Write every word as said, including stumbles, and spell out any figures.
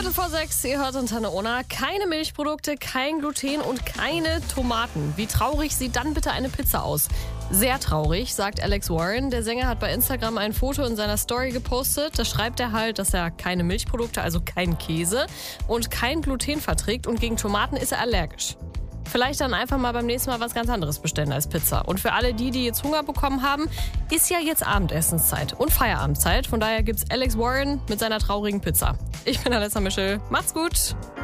Viertel vor sechs, ihr hört Antenne Ona. Keine Milchprodukte, kein Gluten und keine Tomaten. Wie traurig sieht dann bitte eine Pizza aus? Sehr traurig, sagt Alex Warren. Der Sänger hat bei Instagram ein Foto in seiner Story gepostet. Da schreibt er halt, dass er keine Milchprodukte, also keinen Käse und kein Gluten verträgt und gegen Tomaten ist er allergisch. Vielleicht dann einfach mal beim nächsten Mal was ganz anderes bestellen als Pizza. Und für alle die, die jetzt Hunger bekommen haben, ist ja jetzt Abendessenszeit und Feierabendzeit. Von daher gibt's Alex Warren mit seiner traurigen Pizza. Ich bin Alessa Mischel. Macht's gut!